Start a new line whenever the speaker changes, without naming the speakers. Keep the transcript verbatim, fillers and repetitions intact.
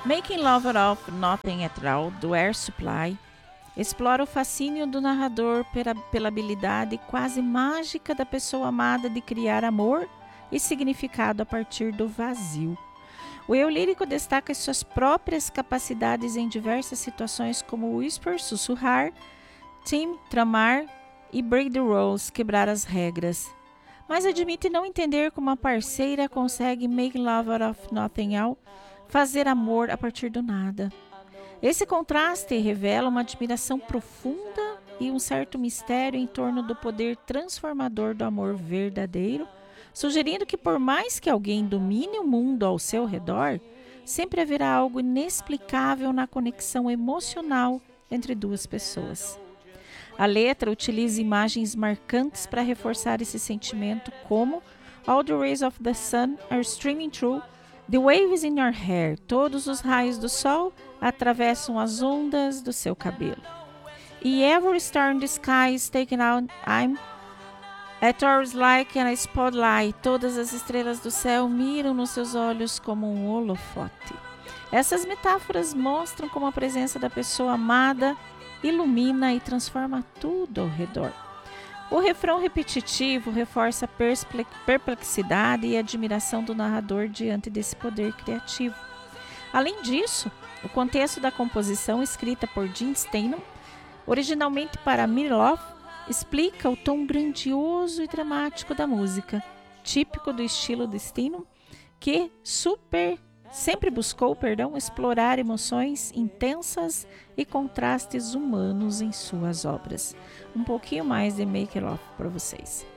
Making Love Out of Nothing at All, do Air Supply, explora o fascínio do narrador pela, pela habilidade quase mágica da pessoa amada de criar amor e significado a partir do vazio. O eu lírico destaca suas próprias capacidades em diversas situações, como whisper, sussurrar, team, tramar e break the rules, quebrar as regras. Mas admite não entender como a parceira consegue make love out of nothing all, fazer amor a partir do nada. Esse contraste revela uma admiração profunda e um certo mistério em torno do poder transformador do amor verdadeiro, sugerindo que por mais que alguém domine o mundo ao seu redor, sempre haverá algo inexplicável na conexão emocional entre duas pessoas. A letra utiliza imagens marcantes para reforçar esse sentimento, como All the rays of the sun are streaming through the waves in your hair. Todos os raios do sol atravessam as ondas do seu cabelo. E every star in the sky is taken out. I'm at yours like a spotlight. Todas as estrelas do céu miram nos seus olhos como um holofote. Essas metáforas mostram como a presença da pessoa amada ilumina e transforma tudo ao redor. O refrão repetitivo reforça a perplexidade e admiração do narrador diante desse poder criativo. Além disso, o contexto da composição, escrita por Gene Steinman, originalmente para Meatloaf, explica o tom grandioso e dramático da música, típico do estilo de Steinman, que super, sempre buscou perdão, explorar emoções intensas e contrastes humanos em suas obras. Um pouquinho mais de Make Love para vocês.